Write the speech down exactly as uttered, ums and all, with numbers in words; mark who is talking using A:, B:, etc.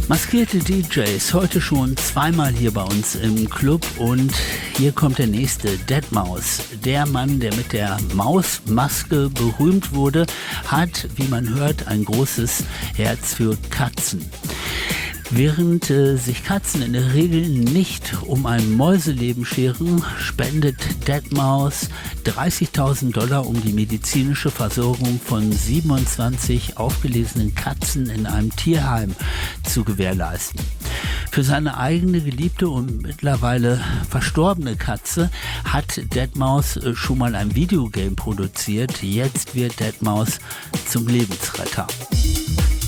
A: Maskierte D Js, heute schon zweimal hier bei uns im Club und hier kommt der nächste, Deadmau5. Der Mann, der mit der Mausmaske berühmt wurde, hat, wie man hört, ein großes Herz für Katzen. Während äh, sich Katzen in der Regel nicht um ein Mäuseleben scheren, spendet Deadmau5 dreißigtausend Dollar, um die medizinische Versorgung von siebenundzwanzig aufgelesenen Katzen in einem Tierheim zu gewährleisten. Für seine eigene geliebte und mittlerweile verstorbene Katze hat Deadmau5 schon mal ein Videogame produziert. Jetzt wird Deadmau5 zum Lebensretter.